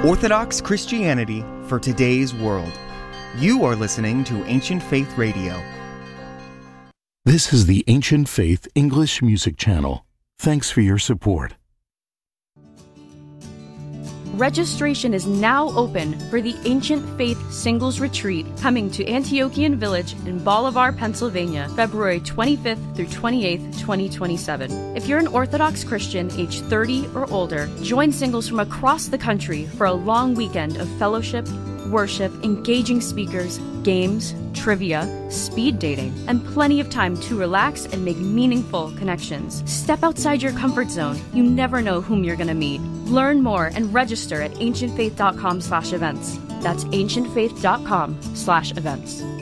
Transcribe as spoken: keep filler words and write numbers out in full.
Orthodox Christianity for today's world. You are listening to Ancient Faith Radio. This is the Ancient Faith English Music Channel. Thanks for your support. Registration is now open for the Ancient Faith Singles Retreat coming to Antiochian Village in Bolivar, Pennsylvania, February twenty-fifth through twenty-eighth, twenty twenty-seven. If you're an Orthodox Christian age thirty or older, join singles from across the country for a long weekend of fellowship, worship, engaging speakers, games, trivia, speed dating, and plenty of time to relax and make meaningful connections. Step outside your comfort zone. You never know whom you're going to meet. Learn more and register at ancientfaith.com slash events. That's ancientfaith.com slash events.